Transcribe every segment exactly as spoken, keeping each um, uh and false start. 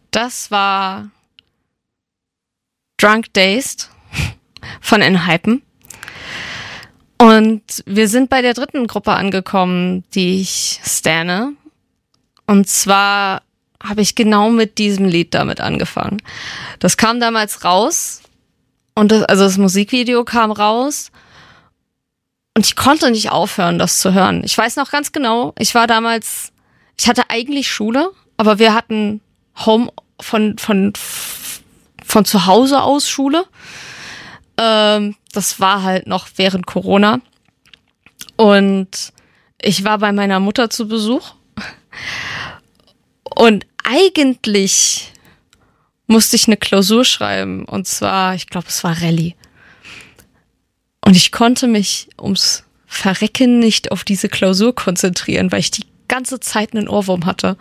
das war Drunk Dazed von Enhypen. Und wir sind bei der dritten Gruppe angekommen, die ich stanne. Und zwar habe ich genau mit diesem Lied damit angefangen. Das kam damals raus und das, also das Musikvideo kam raus und ich konnte nicht aufhören, das zu hören. Ich weiß noch ganz genau, ich war damals, ich hatte eigentlich Schule, aber wir hatten Home von von von zu Hause aus Schule. Ähm, das war halt noch während Corona und ich war bei meiner Mutter zu Besuch. Und eigentlich musste ich eine Klausur schreiben. Und zwar, ich glaube, es war Rallye. Und ich konnte mich ums Verrecken nicht auf diese Klausur konzentrieren, weil ich die ganze Zeit einen Ohrwurm hatte.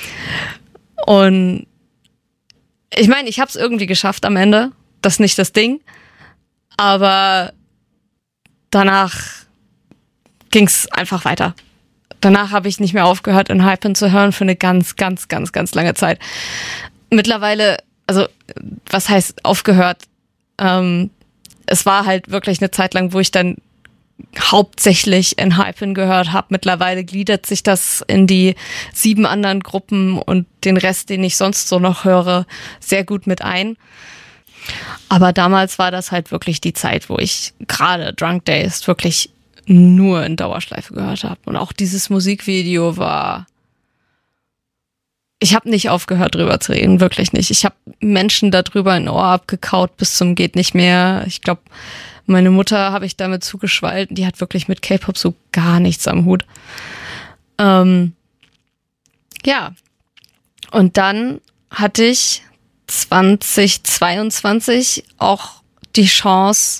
Und ich meine, ich habe es irgendwie geschafft am Ende. Das ist nicht das Ding. Aber danach ging es einfach weiter. Danach habe ich nicht mehr aufgehört, Enhypen zu hören für eine ganz, ganz, ganz, ganz lange Zeit. Mittlerweile, also was heißt aufgehört? Ähm, es war halt wirklich eine Zeit lang, wo ich dann hauptsächlich Enhypen gehört habe. Mittlerweile gliedert sich das in die sieben anderen Gruppen und den Rest, den ich sonst so noch höre, sehr gut mit ein. Aber damals war das halt wirklich die Zeit, wo ich gerade Drunk Dazed wirklich nur in Dauerschleife gehört habe. Und auch dieses Musikvideo war... Ich habe nicht aufgehört, drüber zu reden, wirklich nicht. Ich habe Menschen darüber ein Ohr abgekaut bis zum geht nicht mehr. Ich glaube, meine Mutter habe ich damit zugeschwallt. Die hat wirklich mit K-Pop so gar nichts am Hut. Ähm, ja. Und dann hatte ich zwanzig zweiundzwanzig auch die Chance,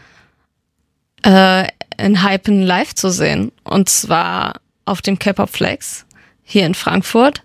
äh, Enhypen live zu sehen. Und zwar auf dem K-Pop Flex hier in Frankfurt.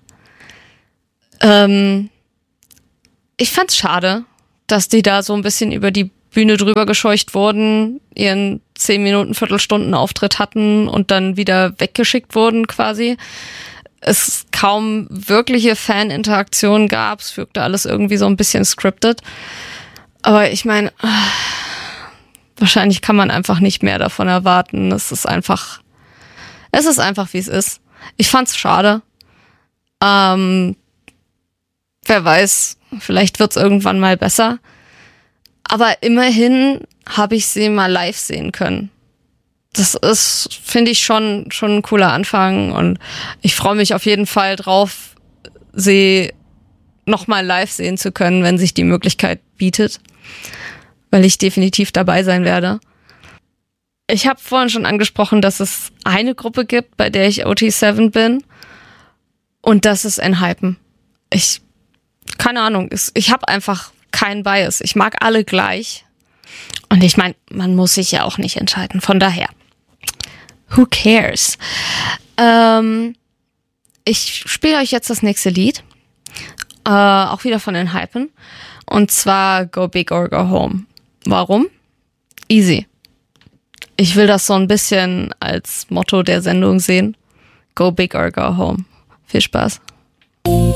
Ähm, ich fand's schade, dass die da so ein bisschen über die Bühne drüber gescheucht wurden, ihren zehn Minuten, Viertelstunden Auftritt hatten und dann wieder weggeschickt wurden quasi. Es kaum wirkliche Fan-Interaktion gab. Es wirkte alles irgendwie so ein bisschen scripted. Aber ich meine, wahrscheinlich kann man einfach nicht mehr davon erwarten. Es ist einfach, es ist einfach, wie es ist. Ich fand's schade. Ähm, wer weiß, vielleicht wird's irgendwann mal besser. Aber immerhin habe ich sie mal live sehen können. Das ist, finde ich, schon, schon ein cooler Anfang. Und ich freue mich auf jeden Fall drauf, sie nochmal live sehen zu können, wenn sich die Möglichkeit bietet. Weil ich definitiv dabei sein werde. Ich habe vorhin schon angesprochen, dass es eine Gruppe gibt, bei der ich O T sieben bin. Und das ist Enhypen. Ich, keine Ahnung, ich habe einfach keinen Bias. Ich mag alle gleich. Und ich meine, man muss sich ja auch nicht entscheiden. Von daher, who cares? Ähm, ich spiele euch jetzt das nächste Lied. Äh, auch wieder von Enhypen. Und zwar Go Big or Go Home. Warum? Easy. Ich will das so ein bisschen als Motto der Sendung sehen. Go Big or Go Home. Viel Spaß.